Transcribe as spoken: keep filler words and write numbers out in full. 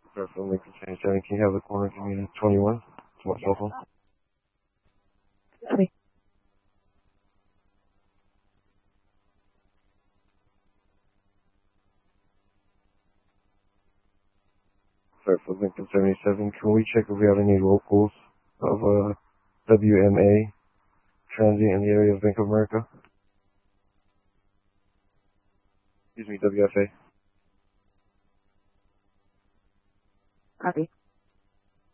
Fairfield Lincoln seventy-seven. Can you have the corner give me to twenty-one? To my cell phone. Copy. Fairfield Lincoln seventy-seven. Can we check if we have any locals of uh, W M A transient in the area of Bank of America? Excuse me, W F A. Copy.